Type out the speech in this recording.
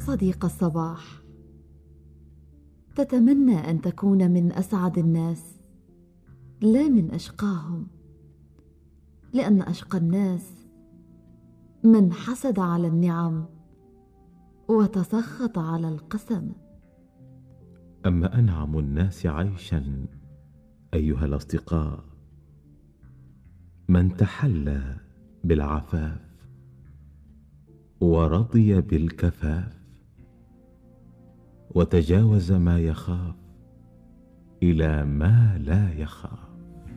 صديق الصباح، تتمنى أن تكون من أسعد الناس لا من أشقاهم، لأن أشقى الناس من حسد على النعم وتسخط على القسم. أما أنعم الناس عيشا أيها الأصدقاء من تحلى بالعفاف ورضي بالكفاف وتجاوز ما يخاف إلى ما لا يخاف.